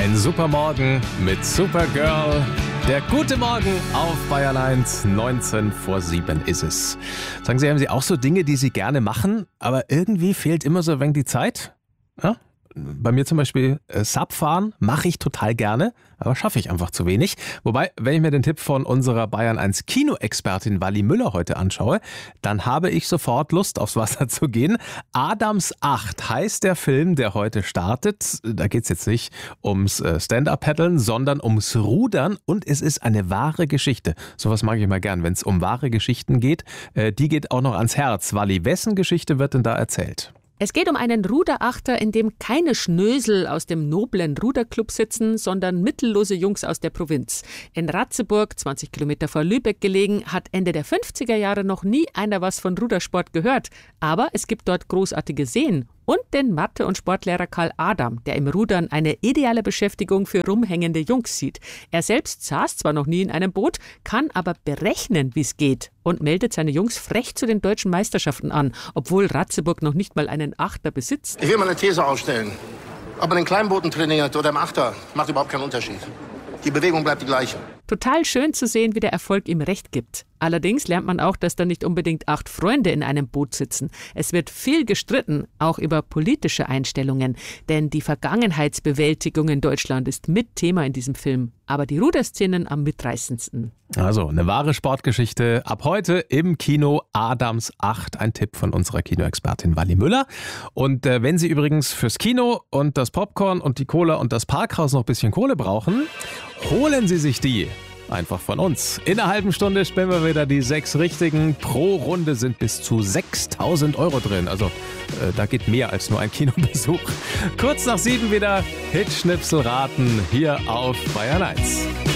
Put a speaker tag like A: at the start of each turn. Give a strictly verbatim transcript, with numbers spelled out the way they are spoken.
A: Ein super Morgen mit Supergirl. Der gute Morgen auf Bayern eins, neunzehn vor sieben ist es. Sagen Sie, haben Sie auch so Dinge, die Sie gerne machen, aber irgendwie fehlt immer so ein wenig die Zeit? Ja? Bei mir zum Beispiel äh, Sub fahren mache ich total gerne, aber schaffe ich einfach zu wenig. Wobei, wenn ich mir den Tipp von unserer Bayern eins Kinoexpertin Wally Müller heute anschaue, dann habe ich sofort Lust, aufs Wasser zu gehen. Adams acht heißt der Film, der heute startet. Da geht es jetzt nicht ums äh, Stand-Up-Paddeln, sondern ums Rudern und es ist eine wahre Geschichte. Sowas mag ich mal gern, wenn es um wahre Geschichten geht. Äh, die geht auch noch ans Herz. Wally, wessen Geschichte wird denn da erzählt?
B: Es geht um einen Ruderachter, in dem keine Schnösel aus dem noblen Ruderclub sitzen, sondern mittellose Jungs aus der Provinz. In Ratzeburg, zwanzig Kilometer vor Lübeck gelegen, hat Ende der fünfziger Jahre noch nie einer was von Rudersport gehört. Aber es gibt dort großartige Seen. Und den Mathe- und Sportlehrer Karl Adam, der im Rudern eine ideale Beschäftigung für rumhängende Jungs sieht. Er selbst saß zwar noch nie in einem Boot, kann aber berechnen, wie es geht und meldet seine Jungs frech zu den deutschen Meisterschaften an, obwohl Ratzeburg noch nicht mal einen Achter besitzt.
C: Ich will mal eine These aufstellen. Ob man in Kleinbooten trainiert oder im Achter, macht überhaupt keinen Unterschied. Die Bewegung bleibt die gleiche.
B: Total schön zu sehen, wie der Erfolg ihm recht gibt. Allerdings lernt man auch, dass da nicht unbedingt acht Freunde in einem Boot sitzen. Es wird viel gestritten, auch über politische Einstellungen. Denn die Vergangenheitsbewältigung in Deutschland ist mit Thema in diesem Film. Aber die Ruderszenen am mitreißendsten.
A: Also eine wahre Sportgeschichte. Ab heute im Kino Adams acht. Ein Tipp von unserer Kinoexpertin Wally Müller. Und äh, wenn Sie übrigens fürs Kino und das Popcorn und die Cola und das Parkhaus noch ein bisschen Kohle brauchen, holen Sie sich die. Einfach von uns. In einer halben Stunde spielen wir wieder die sechs Richtigen. Pro Runde sind bis zu sechstausend Euro drin. Also äh, da geht mehr als nur ein Kinobesuch. Kurz nach sieben wieder Hitschnipsel raten hier auf Bayern eins.